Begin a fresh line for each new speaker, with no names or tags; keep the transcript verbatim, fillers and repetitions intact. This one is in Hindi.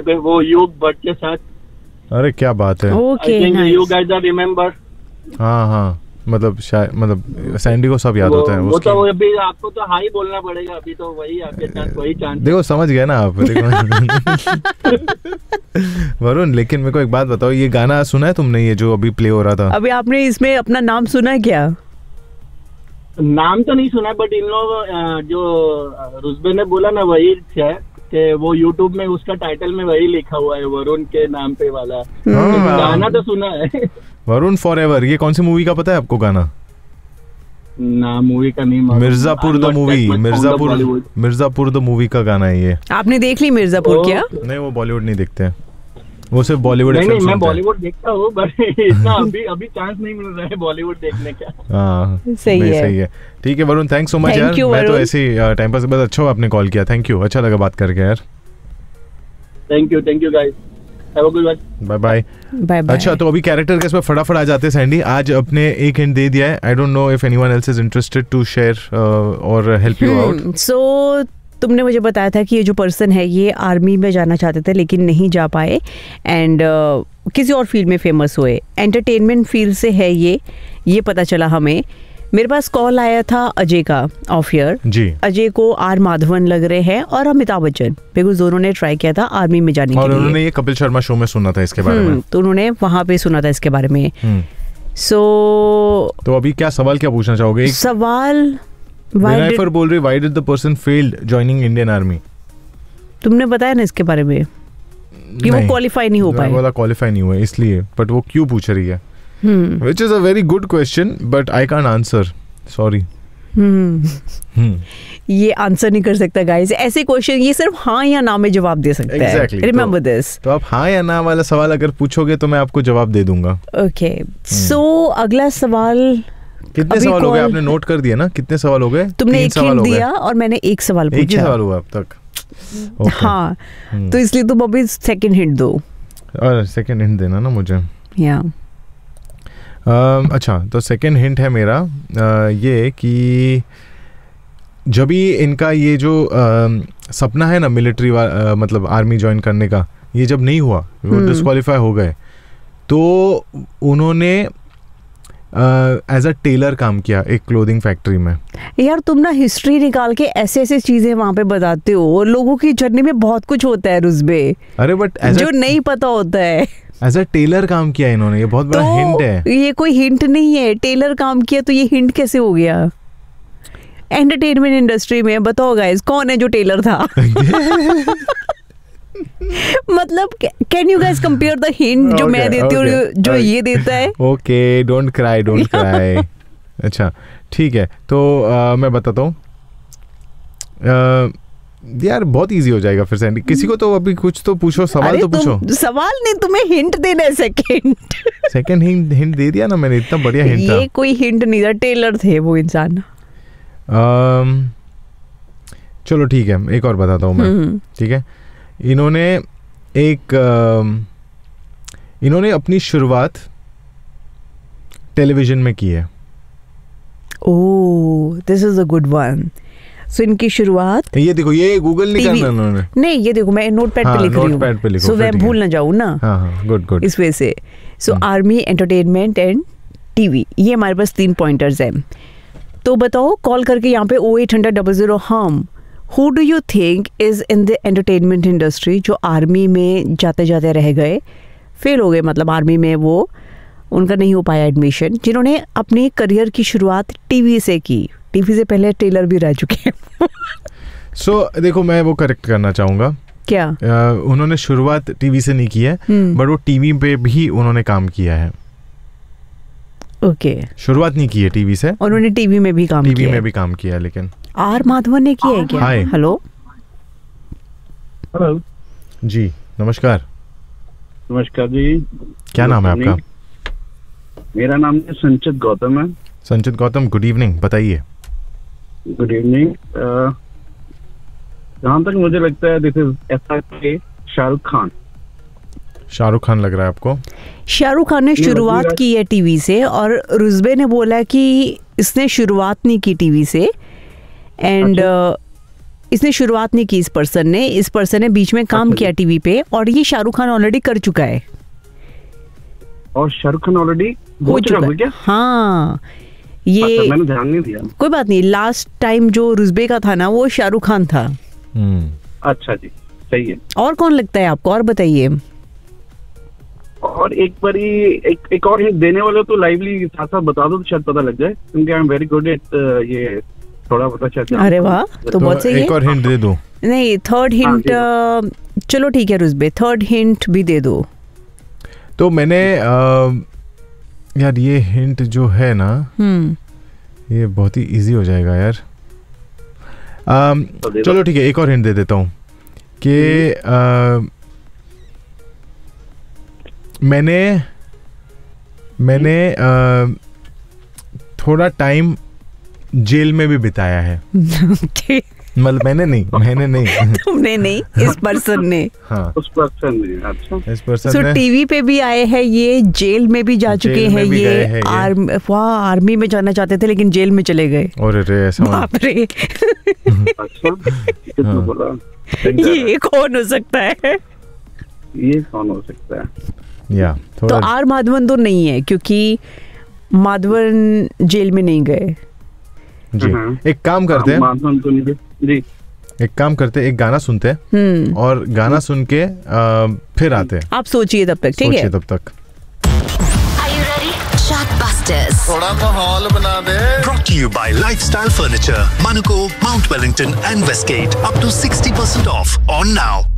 पे, वो युग भट्ट के साथ।
अरे क्या बात है।
Okay,
you guys are remember.
हाँ हाँ, मतलब शायद मतलब सैंडी को सब याद होता है।
वो तो अभी आपको तो हाई बोलना पड़ेगा, अभी तो वही आपके चांस, वही चांस।
देखो समझ गए ना आप, देखो वरुण। लेकिन मेरे को एक बात बताओ, ये गाना सुना है तुमने, ये जो अभी प्ले हो रहा था?
अभी आपने इसमें अपना नाम सुना है क्या?
नाम तो नहीं सुना, बट इन लोग जो रुजबे ने बोला ना, वही है कि वो यूट्यूब में उसका टाइटल में वही लिखा हुआ है, वरुण के नाम पे वाला। गाना तो सुना है,
वरुण फॉरएवर। ये कौन सी मूवी का पता है आपको गाना?
ना मूवी का नहीं मालूम।
Mirzapur the movie, Mirzapur Mirzapur the movie का गाना है ये।
आपने देख ली मिर्जापुर? क्या नहीं,
वो बॉलीवुड नहीं देखते हैं, वो सिर्फ बॉलीवुड।
नहीं, नहीं मैं बॉलीवुड देखता हूँ, बट इतना अभी अभी चांस नहीं मिल रहा है बॉलीवुड देखने का।
हाँ
सही है,
सही है। ठीक है वरुण, थैंक्स सो मच यार। मैं तो ऐसे ही टाइम पास, बस अच्छा आपने कॉल किया, थैंक यू, अच्छा लगा बात करके यार।
Thank you, thank you guys, have a good one, bye
bye
bye bye.
अच्छा, तो अभी कैरेक्टर के इस पे फटाफट आ जाते हैं सैंडी। आज अपने एक हिंट दे दिया है, I don't know if anyone else is interested to share और हेल्प यू आउट।
सो तुमने मुझे बताया था कि ये जो पर्सन है ये आर्मी में जाना चाहते थे लेकिन नहीं जा पाए, एंड uh, किसी और फील्ड में फेमस हुए। एंटरटेनमेंट फील्ड से है ये ये पता चला हमें। मेरे पास कॉल आया था अजय का ऑफ ईयर जी। अजय को आर माधवन लग रहे हैं और अमिताभ बच्चन, बिकॉज दोनों ने ट्राई किया था आर्मी में जाने के लिए, और
उन्होंने ये कपिल शर्मा शो में सुना था इसके बारे में,
तो उन्होंने वहां पे सुना था इसके बारे में। सो
so, तो अभी क्या सवाल क्या पूछना चाहोगे?
सवाल
Did... बोल रही, why did the person failed joining Indian Army?
तुमने बताया ना इसके बारे में कि वो क्वालिफाई नहीं हो पाए।
बोला क्वालिफाई नहीं हुआ इसलिए, बट वो क्यों पूछ रही है? hmm. Which is a very good question, but I can't answer. Sorry.
hmm. hmm. ये आंसर नहीं कर सकता गाइस, ऐसे क्वेश्चन ये सिर्फ हाँ या ना में जवाब दे सकता exactly. है। Remember this.
तो आप हाँ या ना वाला सवाल अगर पूछोगे तो मैं आपको जवाब दे दूंगा।
ओके, सो अगला सवाल।
कितने सवाल हो गए आपने नोट कर दिया ना? कितने सवाल हो गए?
तुमने एक हिंट दिया और मैंने एक सवाल पूछा।
एक ही सवाल हुआ अब तक।
okay. हाँ hmm. तो इसलिए तुम अभी सेकंड हिंट दो।
और सेकंड हिंट देना ना मुझे।
या
uh, अच्छा, तो सेकंड हिंट है मेरा uh, ये कि जब भी इनका ये जो uh, सपना है ना मिलिट्री uh, मतलब आर्मी ज्वाइन करने का, ये जब नहीं हुआ, वो डिस्क्वालीफाई हो गए, तो उन्होंने एज अ टेलर काम किया एक क्लोथिंग फैक्ट्री में।
यार तुम ना हिस्ट्री निकाल के ऐसे ऐसे चीजें वहां पे बताते हो, और लोगों की जर्नी में बहुत कुछ होता है रुजबे।
अरे बट
जो नहीं पता होता है।
एज अ टेलर काम किया इन्होंने, ये बहुत बड़ा तो हिंट है।
ये कोई हिंट नहीं है, टेलर काम किया तो ये हिंट कैसे हो गया? एंटरटेनमेंट इंडस्ट्री में बताओ गाइस, कौन है जो टेलर था? मतलब can you guys compare the hint जो okay, मैं देती हूँ okay, जो okay. ये देता है?
Okay, don't cry don't cry. अच्छा ठीक है, तो uh, मैं बताता हूँ uh, यार बहुत इजी हो जाएगा फिर से। किसी को तो अभी कुछ तो पूछो, सवाल तो पूछो।
सवाल नहीं, तुम्हें हिंट देना है। सेकंड
सेकंड हिंट हिंट दे दिया ना मैंने, इतना बढ़िया हिंट था।
ये कोई हिंट नहीं था, टेलर थे वो इंसान।
um, चलो ठीक है, एक और बताता हूँ मैं। ठीक है, इन्होंने एक इन्होंने अपनी शुरुआत टेलीविजन में की है।
ओह, this is a good one. सो इनकी शुरुआत,
ये देखो, ये गूगल नहीं करना उन्होंने।
नहीं, ये देखो मैं नोटपैड पे लिख रही हूँ,
नोटपैड पे लिखो,
सो मैं भूल ना जाऊँ ना।
हाँ हाँ, गुड गुड।
इस वजह से सो आर्मी, एंटरटेनमेंट एंड टीवी, ये हमारे पास तीन पॉइंटर्स हैं। तो बताओ कॉल करके यहाँ पे ओ एट हंड्रेड डबल जीरो हम Who do you think is in the entertainment industry, जो आर्मी में जाते जाते रह गए, फेल हो गए, मतलब आर्मी में वो उनका नहीं हो पाया एडमिशन, जिन्होंने अपनी करियर की शुरुआत टीवी से की। टीवी से पहले टेलर भी रह चुके हैं।
सो so, देखो मैं वो करेक्ट करना चाहूँगा।
क्या?
uh, उन्होंने शुरुआत टीवी से नहीं की है, बट वो टीवी पे भी उन्होंने काम किया है।
Okay okay.
शुरुआत नहीं की है टीवी से,
उन्होंने टीवी में भी काम
टीवी
किया
में भी काम किया है। लेकिन
आर माधवन ने किया है क्या?
हाय,
हेलो
हेलो
जी, नमस्कार।
नमस्कार जी,
क्या नाम है आपका?
मेरा नाम है संचित गौतम है।
संचित गौतम, गुड इवनिंग, बताइए।
Good evening. जहाँ तक मुझे लगता है दिस इज एस आर के शाहरुख खान।
शाहरुख खान लग रहा है आपको?
शाहरुख खान ने शुरुआत की है टीवी से, और रुजबे ने बोला कि इसने शुरुआत नहीं की टीवी से, एंड इसने शुरुआत नहीं की, इस पर्सन ने इस पर्सन ने बीच में काम
अच्छा
किया टीवी पे, और ये शाहरुख खान ऑलरेडी कर चुका है।
और शाहरुख खान ऑलरेडी
हो चुका है क्या? हाँ, ये
अच्छा, मैंने ध्यान नहीं दिया।
कोई बात नहीं, लास्ट टाइम जो रुस्बे का था ना वो शाहरुख खान था।
अच्छा जी, सही है। और
कौन लगता है आपको, और बताइए।
और एक बार एक एक और हिंट देने वाले तो लाइवली साथ साथ बता दो तो शायद पता लग जाए, क्योंकि I am very good at ये थोड़ा पता चलता है।
अरे वाह, तो बहुत सही है।
एक और हिंट दे दो।
नहीं, थर्ड हिंट चलो ठीक है रुस्बे, थर्ड हिंट भी दे दो।
तो मैंने आ, यार ये हिंट जो है ना ये बहुत ही इजी हो जाएगा यार। आ, तो चलो ठीक है, एक और हिंट दे देता हूँ कि आ, मैंने मैंने आ, थोड़ा टाइम जेल में भी बिताया है। मतलब मैंने नहीं मैंने नहीं
तुमने नहीं, इस पर्सन ने।
हाँ,
उस पर्सन ने। अच्छा,
इस पर्सन
so,
ने
टीवी पे भी आए हैं ये, जेल में भी जा चुके हैं ये, आर्मी वाह आर्मी में जाना चाहते थे लेकिन जेल में चले गए।
और रे ऐसा
बाप रे।
अच्छा, कितना बोला?
ये कौन हो सकता है?
ये कौन हो सकता है?
या
तो आर माधवन तो नहीं है, क्योंकि माधवन जेल में नहीं गए
जी। एक काम करते हैं,
माधवन तो नहीं जी,
एक काम करते हैं, एक गाना सुनते हैं और गाना सुन के आ, फिर आते हैं।
आप सोचिए तब तक, ठीक है?
सोचिए तब तक।
थोड़ा माहौल बना दे। Brought to you by Lifestyle Furniture, Manuko, Mount Wellington and Westgate. Up to sixty percent off on now.